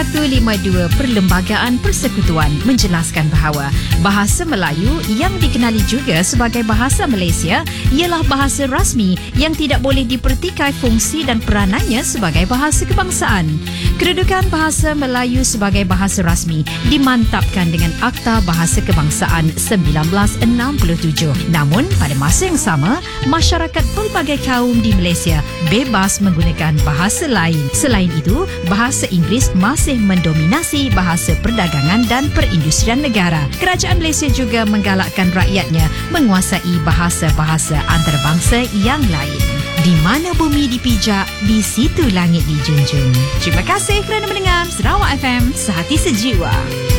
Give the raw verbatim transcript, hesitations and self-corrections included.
seratus lima puluh dua Perlembagaan Persekutuan menjelaskan bahawa bahasa Melayu yang dikenali juga sebagai bahasa Malaysia ialah bahasa rasmi yang tidak boleh dipertikai fungsi dan peranannya sebagai bahasa kebangsaan. Kedudukan bahasa Melayu sebagai bahasa rasmi dimantapkan dengan Akta Bahasa Kebangsaan sembilan belas enam puluh tujuh. Namun, pada masa yang sama, masyarakat pelbagai kaum di Malaysia bebas menggunakan bahasa lain. Selain itu, bahasa Inggeris masih mendominasi bahasa perdagangan dan perindustrian negara. Kerajaan Malaysia juga menggalakkan rakyatnya menguasai bahasa-bahasa antarabangsa yang lain. Di mana bumi dipijak, di situ langit dijunjung. Terima kasih kerana mendengar Sarawak F M Sehati Sejiwa.